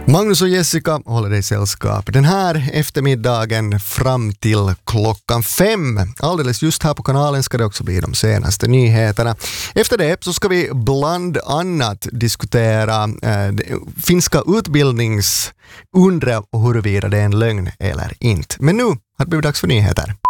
Magnus och Jessica håller dig sällskap den här eftermiddagen fram till 5. Alldeles just här på kanalen ska det också bli de senaste nyheterna. Efter det så ska vi bland annat diskutera finska utbildningsundret och huruvida det är en lögn eller inte. Men nu har det blivit dags för nyheter.